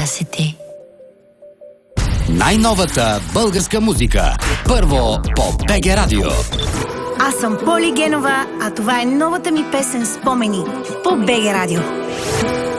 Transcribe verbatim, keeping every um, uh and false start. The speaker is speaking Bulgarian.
си. Най-новата българска музика. Първо по БГ Радио. Аз съм Поли Генова, а това е новата ми песен "Спомени" по БГ Радио.